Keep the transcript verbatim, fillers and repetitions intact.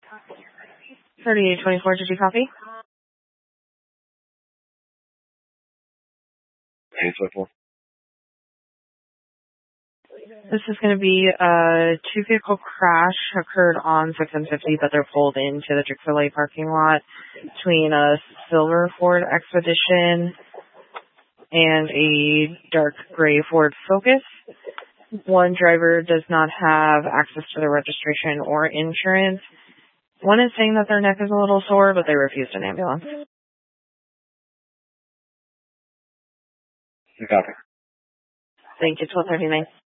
thirty-eight twenty-four, did you copy? eight twenty-four. This is going to be a two-vehicle crash occurred on six and fifty, but they're pulled into the Chick-fil-A parking lot between a silver Ford Expedition and a dark gray Ford Focus. One driver does not have access to their registration or insurance. One is saying that their neck is a little sore, but they refused an ambulance. You copy. Thank you, twelve thirty-nine.